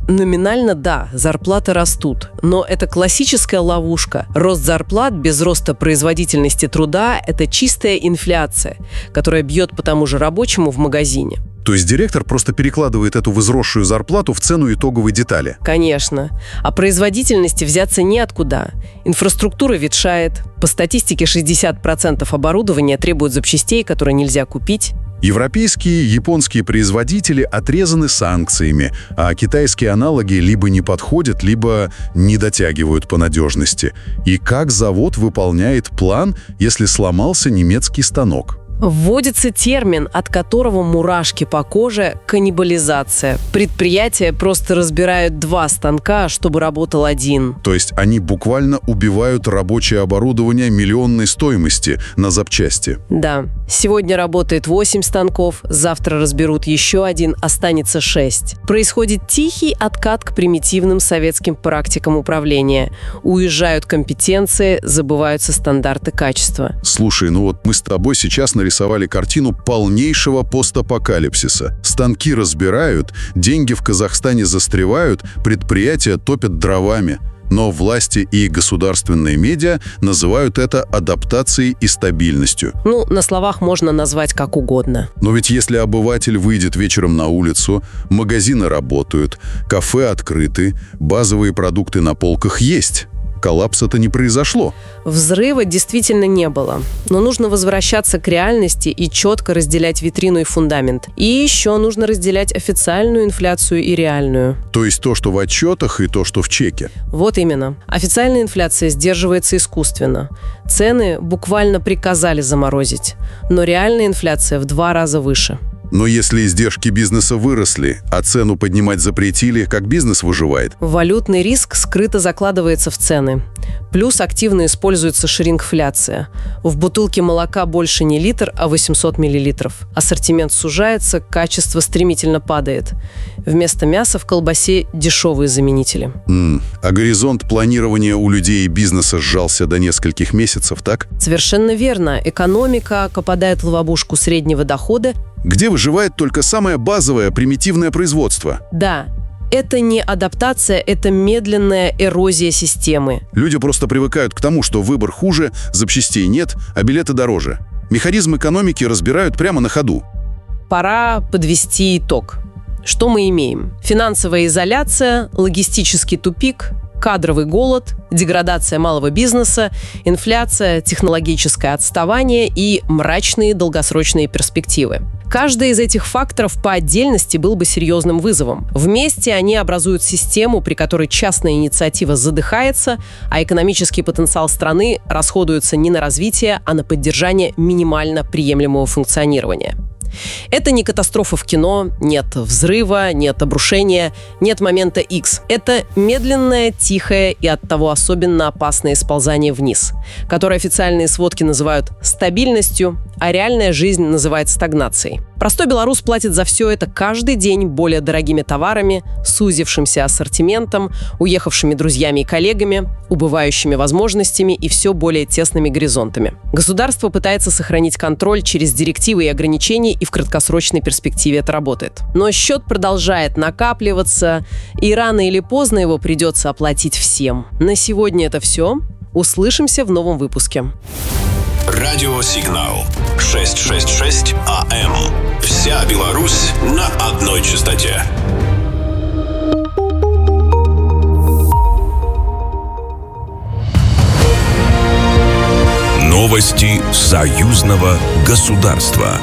Номинально да, зарплаты растут, но это классическая ловушка. Рост зарплат без роста производительности труда – это чистая инфляция, которая бьет по тому же рабочему в магазине. То есть директор просто перекладывает эту возросшую зарплату в цену итоговой детали? Конечно. А производительности взяться неоткуда. Инфраструктура ветшает. По статистике 60% оборудования требуют запчастей, которые нельзя купить. Европейские, японские производители отрезаны санкциями, а китайские аналоги либо не подходят, либо не дотягивают по надежности. И как завод выполняет план, если сломался немецкий станок? Вводится термин, от которого мурашки по коже – каннибализация. Предприятия просто разбирают 2 станка, чтобы работал один. То есть они буквально убивают рабочее оборудование миллионной стоимости на запчасти? Да. Сегодня работает 8 станков, завтра разберут еще 1, останется 6. Происходит тихий откат к примитивным советским практикам управления. Уезжают компетенции, забываются стандарты качества. Слушай, ну вот мы с тобой сейчас нарисовали картину полнейшего постапокалипсиса. Станки разбирают, деньги в Казахстане застревают, предприятия топят дровами. Но власти и государственные медиа называют это адаптацией и стабильностью. Ну, на словах можно назвать как угодно. Но ведь если обыватель выйдет вечером на улицу, магазины работают, кафе открыты, базовые продукты на полках есть. Коллапса-то не произошло. Взрыва действительно не было. Но нужно возвращаться к реальности и четко разделять витрину и фундамент. И еще нужно разделять официальную инфляцию и реальную. То есть то, что в отчетах, и то, что в чеке. Вот именно. Официальная инфляция сдерживается искусственно. Цены буквально приказали заморозить. Но реальная инфляция в 2 раза выше. Но если издержки бизнеса выросли, а цену поднимать запретили, как бизнес выживает? Валютный риск скрыто закладывается в цены. Плюс активно используется шрингфляция. В бутылке молока больше не литр, а 800 миллилитров. Ассортимент сужается, качество стремительно падает. Вместо мяса в колбасе дешевые заменители. А горизонт планирования у людей и бизнеса сжался до нескольких месяцев, так? Совершенно верно. Экономика попадает в ловушку среднего дохода, где выживает только самое базовое, примитивное производство. Да. Это не адаптация, это медленная эрозия системы. Люди просто привыкают к тому, что выбор хуже, запчастей нет, а билеты дороже. Механизм экономики разбирают прямо на ходу. Пора подвести итог. Что мы имеем? Финансовая изоляция, логистический тупик, кадровый голод, деградация малого бизнеса, инфляция, технологическое отставание и мрачные долгосрочные перспективы. Каждый из этих факторов по отдельности был бы серьезным вызовом. Вместе они образуют систему, при которой частная инициатива задыхается, а экономический потенциал страны расходуется не на развитие, а на поддержание минимально приемлемого функционирования. Это не катастрофа в кино, нет взрыва, нет обрушения, нет момента X. Это медленное, тихое и оттого особенно опасное сползание вниз, которое официальные сводки называют стабильностью, а реальная жизнь называет стагнацией. Простой белорус платит за все это каждый день более дорогими товарами, сузившимся ассортиментом, уехавшими друзьями и коллегами, убывающими возможностями и все более тесными горизонтами. Государство пытается сохранить контроль через директивы и ограничения, и в краткосрочной перспективе это работает. Но счет продолжает накапливаться, и рано или поздно его придется оплатить всем. На сегодня это все. Услышимся в новом выпуске. Радиосигнал 666 АМ. Вся Беларусь на одной частоте. Новости союзного государства.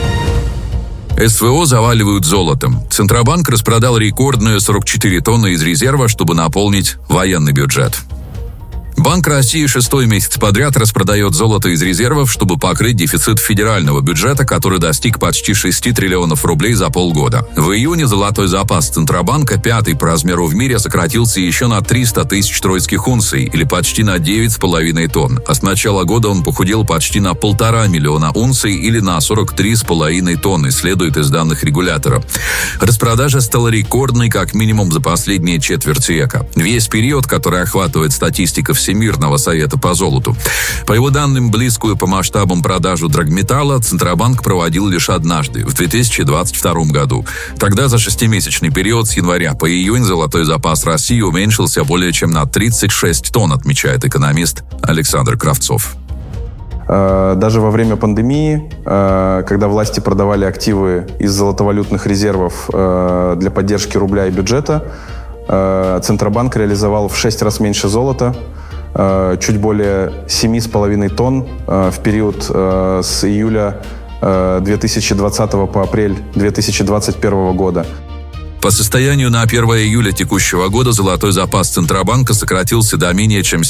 СВО заваливают золотом. Центробанк распродал рекордные 44 тонны из резерва, чтобы наполнить военный бюджет. Банк России 6-й месяц подряд распродает золото из резервов, чтобы покрыть дефицит федерального бюджета, который достиг почти 6 триллионов рублей за полгода. В июне золотой запас Центробанка, 5-й по размеру в мире, сократился еще на 300 тысяч тройских унций, или почти на 9,5 тонн. А с начала года он похудел почти на 1,5 миллиона унций, или на 43,5 тонны, следует из данных регулятора. Распродажа стала рекордной как минимум за последние четверть века. Весь период, который охватывает статистика всей Всемирного совета по золоту. По его данным, близкую по масштабам продажу драгметалла Центробанк проводил лишь однажды, в 2022 году. Тогда за 6-месячный период с января по июнь золотой запас России уменьшился более чем на 36 тонн, отмечает экономист Александр Кравцов. Даже во время пандемии, когда власти продавали активы из золотовалютных резервов для поддержки рубля и бюджета, Центробанк реализовал в 6 раз меньше золота, чуть более 7,5 тонн в период с июля 2020 по апрель 2021 года. По состоянию на 1 июля текущего года золотой запас Центробанка сократился до менее чем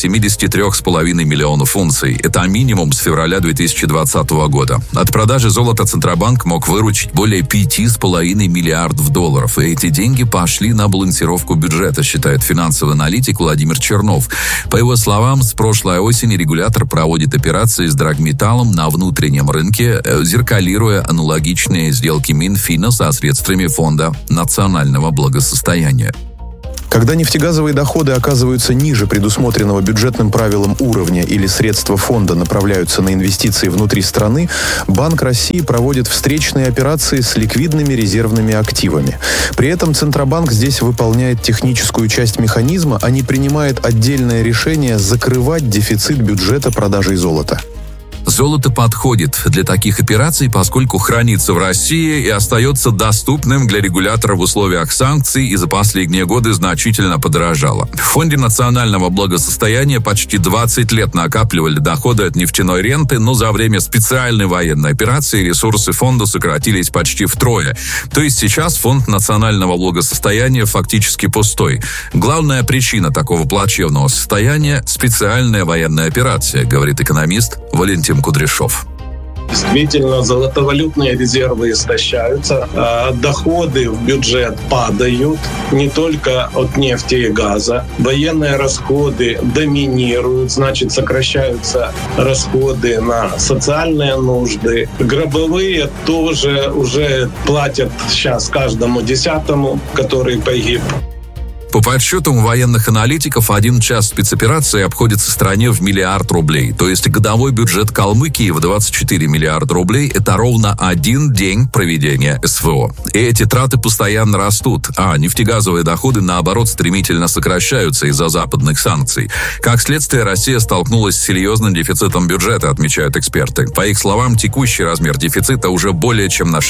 73,5 миллионов унций. Это минимум с февраля 2020 года. От продажи золота Центробанк мог выручить более 5,5 миллиардов долларов. И эти деньги пошли на балансировку бюджета, считает финансовый аналитик Владимир Чернов. По его словам, с прошлой осени регулятор проводит операции с драгметаллом на внутреннем рынке, зеркалируя аналогичные сделки Минфина со средствами Фонда национального благосостояния. Когда нефтегазовые доходы оказываются ниже предусмотренного бюджетным правилам уровня или средства фонда направляются на инвестиции внутри страны, Банк России проводит встречные операции с ликвидными резервными активами. При этом Центробанк здесь выполняет техническую часть механизма, а не принимает отдельное решение закрывать дефицит бюджета продажей золота. Золото подходит для таких операций, поскольку хранится в России и остается доступным для регулятора в условиях санкций и за последние годы значительно подорожало. В Фонде национального благосостояния почти 20 лет накапливали доходы от нефтяной ренты, но за время специальной военной операции ресурсы фонда сократились почти втрое. То есть сейчас Фонд национального благосостояния фактически пустой. Главная причина такого плачевного состояния – специальная военная операция, говорит экономист Валентин Кудряшов. Действительно, золотовалютные резервы истощаются, доходы в бюджет падают не только от нефти и газа. Военные расходы доминируют, значит, сокращаются расходы на социальные нужды. Гробовые тоже уже платят сейчас каждому 10-му, который погиб. По подсчетам военных аналитиков, 1 час спецоперации обходится стране в миллиард рублей. То есть годовой бюджет Калмыкии в 24 миллиарда рублей – это ровно 1 день проведения СВО. И эти траты постоянно растут, а нефтегазовые доходы, наоборот, стремительно сокращаются из-за западных санкций. Как следствие, Россия столкнулась с серьезным дефицитом бюджета, отмечают эксперты. По их словам, текущий размер дефицита уже более чем на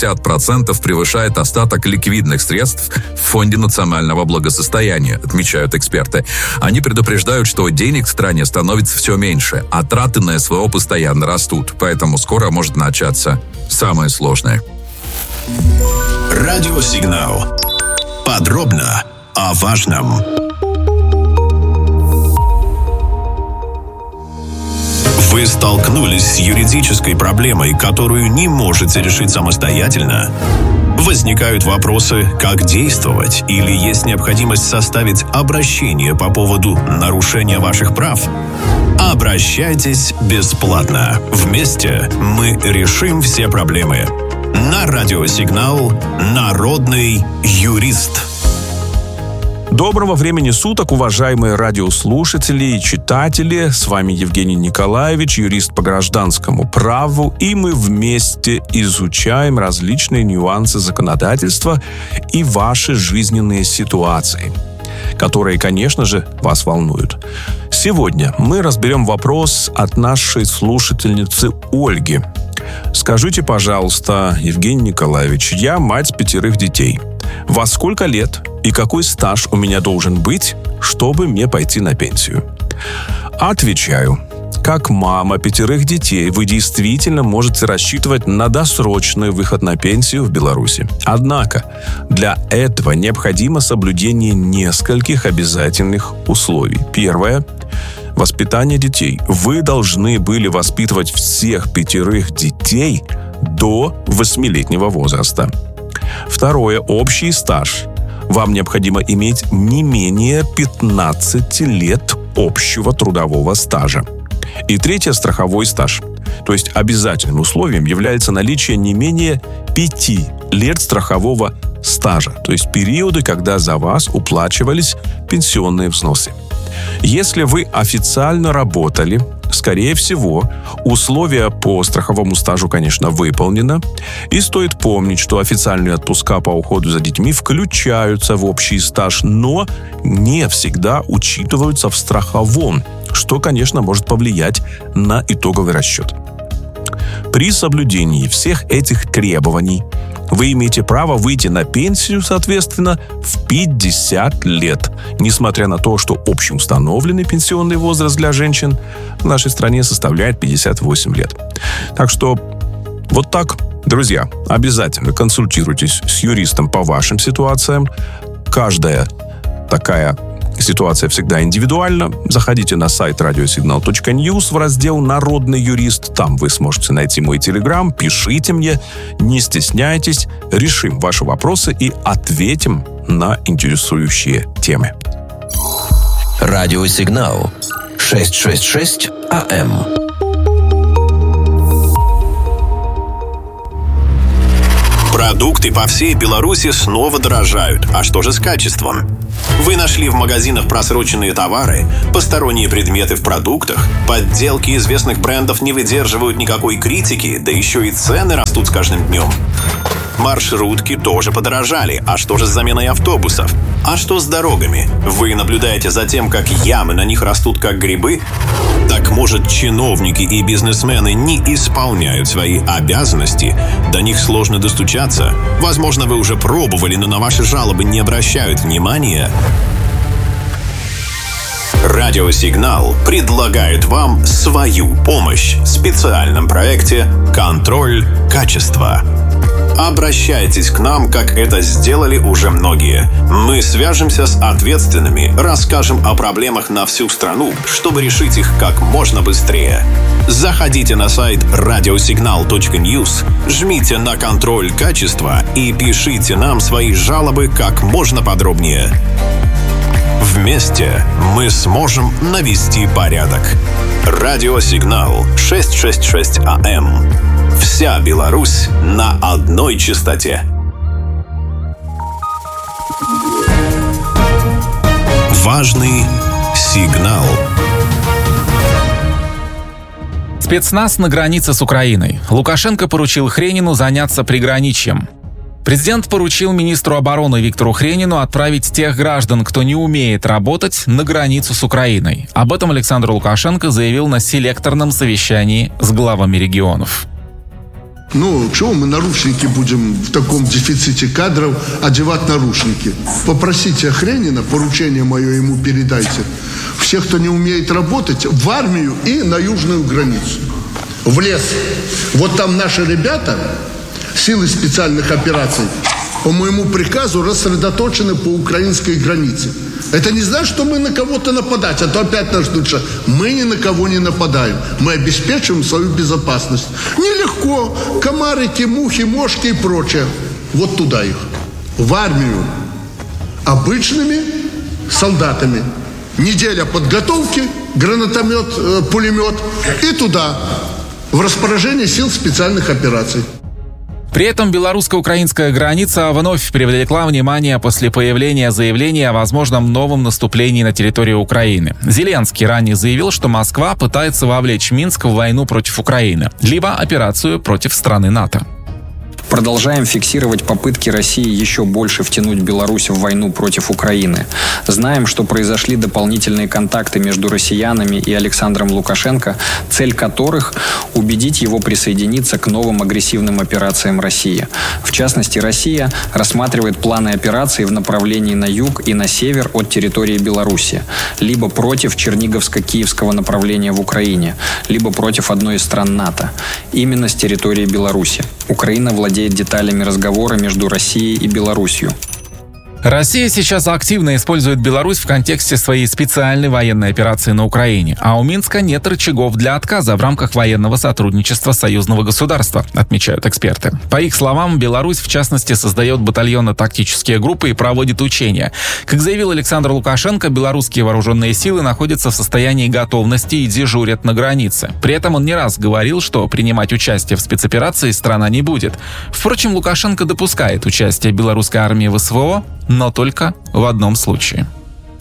60% превышает остаток ликвидных средств в Фонде национального благосостояния, отмечают эксперты. Они предупреждают, что денег в стране становится все меньше, а траты на СВО постоянно растут, поэтому скоро может начаться самое сложное. Радиосигнал. Подробно о важном. Вы столкнулись с юридической проблемой, которую не можете решить самостоятельно? Возникают вопросы, как действовать, или есть необходимость составить обращение по поводу нарушения ваших прав? Обращайтесь бесплатно. Вместе мы решим все проблемы. На радиосигнал «Народный юрист». Доброго времени суток, уважаемые радиослушатели и читатели. С вами Евгений Николаевич, юрист по гражданскому праву, и мы вместе изучаем различные нюансы законодательства и ваши жизненные ситуации, которые, конечно же, вас волнуют. Сегодня мы разберем вопрос от нашей слушательницы Ольги. Скажите, пожалуйста, Евгений Николаевич, я мать 5 детей. Во сколько лет и какой стаж у меня должен быть, чтобы мне пойти на пенсию? Отвечаю. Как мама 5 детей, вы действительно можете рассчитывать на досрочный выход на пенсию в Беларуси. Однако для этого необходимо соблюдение нескольких обязательных условий. Первое. Воспитание детей. Вы должны были воспитывать всех 5 детей до 8-летнего возраста. Второе. Общий стаж. Вам необходимо иметь не менее 15 лет общего трудового стажа. И третье. Страховой стаж. То есть обязательным условием является наличие не менее 5 лет страхового стажа. То есть периоды, когда за вас уплачивались пенсионные взносы. Если вы официально работали, скорее всего, условия по страховому стажу, конечно, выполнено. И стоит помнить, что официальные отпуска по уходу за детьми включаются в общий стаж, но не всегда учитываются в страховом, что, конечно, может повлиять на итоговый расчет. При соблюдении всех этих требований вы имеете право выйти на пенсию, соответственно, в 50 лет, несмотря на то, что общеустановленный пенсионный возраст для женщин в нашей стране составляет 58 лет. Так что вот так, друзья, обязательно консультируйтесь с юристом по вашим ситуациям. Каждая такая ситуация всегда индивидуальна. Заходите на сайт radiosignal.news в раздел «Народный юрист». Там вы сможете найти мой телеграм. Пишите мне, не стесняйтесь. Решим ваши вопросы и ответим на интересующие темы. Радиосигнал 666 АМ. Продукты по всей Беларуси снова дорожают. А что же с качеством? Вы нашли в магазинах просроченные товары, посторонние предметы в продуктах, подделки известных брендов не выдерживают никакой критики, да еще и цены растут с каждым днем. Маршрутки тоже подорожали. А что же с заменой автобусов? А что с дорогами? Вы наблюдаете за тем, как ямы на них растут как грибы? Так может, чиновники и бизнесмены не исполняют свои обязанности? До них сложно достучаться? Возможно, вы уже пробовали, но на ваши жалобы не обращают внимания? Радиосигнал предлагает вам свою помощь в специальном проекте «Контроль качества». Обращайтесь к нам, как это сделали уже многие. Мы свяжемся с ответственными, расскажем о проблемах на всю страну, чтобы решить их как можно быстрее. Заходите на сайт radiosignal.news, жмите на «Контроль качества» и пишите нам свои жалобы как можно подробнее. Вместе мы сможем навести порядок. Радиосигнал 666 АМ. Вся Беларусь на одной частоте. Важный сигнал. Спецназ на границе с Украиной. Лукашенко поручил Хренину заняться приграничьем. Президент поручил министру обороны Виктору Хренину отправить тех граждан, кто не умеет работать, на границу с Украиной. Об этом Александр Лукашенко заявил на селекторном совещании с главами регионов. Ну, чего мы наручники будем в таком дефиците кадров одевать наручники? Попросите Хренина, поручение мое ему передайте. Всех, кто не умеет работать, в армию и на южную границу. В лес. Вот там наши ребята, силы специальных операций, по моему приказу рассредоточены по украинской границе. Это не значит, что мы на кого-то нападать, а то опять нас ждут, что мы ни на кого не нападаем. Мы обеспечиваем свою безопасность. Нелегко. Комарики, мухи, мошки и прочее. Вот туда их. В армию. Обычными солдатами. Неделя подготовки, гранатомет, пулемет. И туда. В распоряжение сил специальных операций. При этом белорусско-украинская граница вновь привлекла внимание после появления заявления о возможном новом наступлении на территорию Украины. Зеленский ранее заявил, что Москва пытается вовлечь Минск в войну против Украины, либо операцию против страны НАТО. Продолжаем фиксировать попытки России еще больше втянуть Беларусь в войну против Украины. Знаем, что произошли дополнительные контакты между россиянами и Александром Лукашенко, цель которых – убедить его присоединиться к новым агрессивным операциям России. В частности, Россия рассматривает планы операций в направлении на юг и на север от территории Беларуси, либо против Черниговско-Киевского направления в Украине, либо против одной из стран НАТО, именно с территории Беларуси. Украина владеет деталями разговора между Россией и Беларусью. Россия сейчас активно использует Беларусь в контексте своей специальной военной операции на Украине, а у Минска нет рычагов для отказа в рамках военного сотрудничества союзного государства, отмечают эксперты. По их словам, Беларусь, в частности, создает батальонно-тактические группы и проводит учения. Как заявил Александр Лукашенко, белорусские вооруженные силы находятся в состоянии готовности и дежурят на границе. При этом он не раз говорил, что принимать участие в спецоперации страна не будет. Впрочем, Лукашенко допускает участие белорусской армии в СВО, но только в одном случае.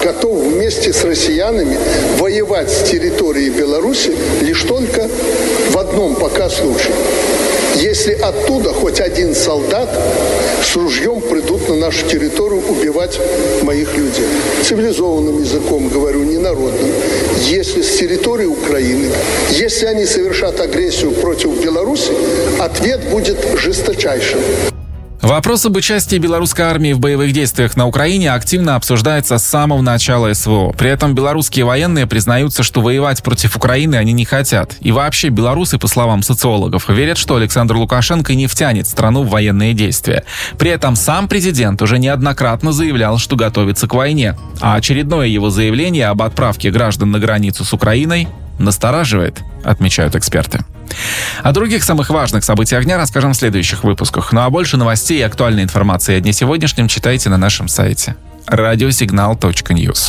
готов вместе с россиянами воевать с территории Беларуси лишь только в одном пока случае. Если оттуда хоть один солдат с ружьем придут на нашу территорию убивать моих людей. Цивилизованным языком говорю, не народным. Если с территории Украины, если они совершат агрессию против Беларуси, ответ будет жесточайшим. Вопрос об участии белорусской армии в боевых действиях на Украине активно обсуждается с самого начала СВО. При этом белорусские военные признаются, что воевать против Украины они не хотят. И вообще белорусы, по словам социологов, верят, что Александр Лукашенко не втянет страну в военные действия. При этом сам президент уже неоднократно заявлял, что готовится к войне. А очередное его заявление об отправке граждан на границу с Украиной настораживает, отмечают эксперты. О других самых важных событиях дня расскажем в следующих выпусках. Ну а больше новостей и актуальной информации о дне сегодняшнем читайте на нашем сайте radiosignal.news.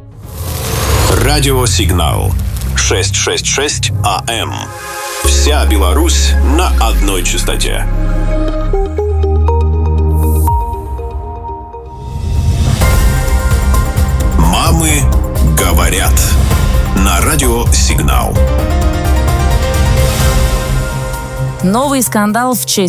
Радиосигнал 666 АМ. Вся Беларусь на одной частоте. Мамы говорят. На радиосигнал. Новый скандал в честь